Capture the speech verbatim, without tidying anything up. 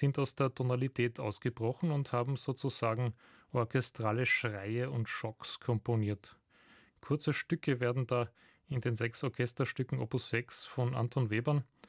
sind aus der Tonalität ausgebrochen und haben sozusagen orchestrale Schreie und Schocks komponiert. Kurze Stücke werden da in den sechs Orchesterstücken Opus sechs von Anton Webern